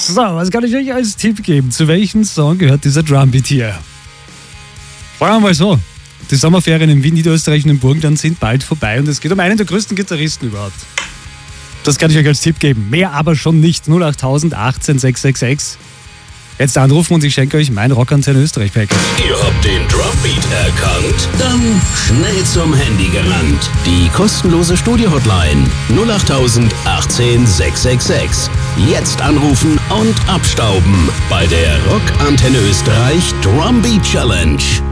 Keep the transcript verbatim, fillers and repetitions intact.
So, was kann ich euch als Tipp geben? Zu welchem Song gehört dieser Drumbeat hier? Fragen wir mal so. Die Sommerferien in Wien, Niederösterreich und im Burgenland sind bald vorbei und es geht um einen der größten Gitarristen überhaupt. Das kann ich euch als Tipp geben. Mehr aber schon nicht. null acht null null achtzehn sechs sechs sechs. Jetzt anrufen und ich schenke euch mein Rockantenne Österreich Package. Ihr habt den Drumbeat erkannt? Dann schnell zum Handy gelangt. Die kostenlose Studio-Hotline null acht null null achtzehn sechs sechs sechs. Jetzt anrufen und abstauben bei der Rockantenne Österreich Drumbeat Challenge.